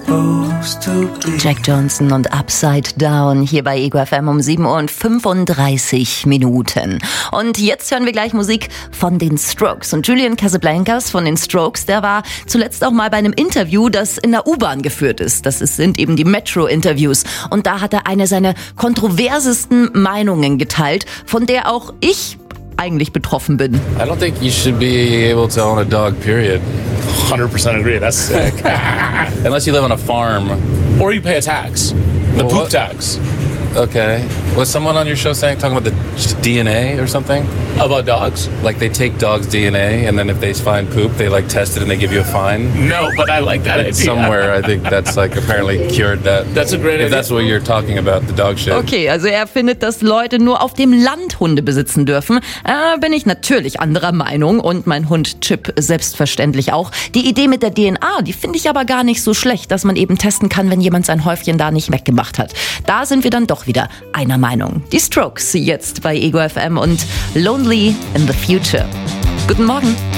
supposed to be. Jack Johnson und Upside Down hier bei Ego FM um 7:35. Und jetzt hören wir gleich Musik von den Strokes. Und Julian Casablancas von den Strokes, der war zuletzt auch mal bei einem Interview, das in der U-Bahn geführt ist. Sind eben die Metro-Interviews. Und da hat er eine seiner kontroversesten Meinungen geteilt, von der auch ich eigentlich betroffen bin. I don't think you should be able to own a dog, period. 100% agree. That's sick. Unless you live on a farm. Or you pay a tax. The Well, poop what? tax. Okay. Was someone on your show talking about the DNA or something? About dogs? Like they take dogs' DNA and then if they find poop, they like test it and they give you a fine? No, but I like that idea. Somewhere, I think that's like apparently cured that. That's a great idea. If that's what you're talking about, the dog shit. Okay, also er findet, dass Leute nur auf dem Land Hunde besitzen dürfen. Bin ich natürlich anderer Meinung und mein Hund Chip selbstverständlich auch. Die Idee mit der DNA, die finde ich aber gar nicht so schlecht, dass man eben testen kann, wenn jemand sein Häufchen da nicht weggemacht hat. Da sind wir dann doch wieder einer Meinung. Die Strokes jetzt bei Ego FM und Lonely in the Future. Guten Morgen.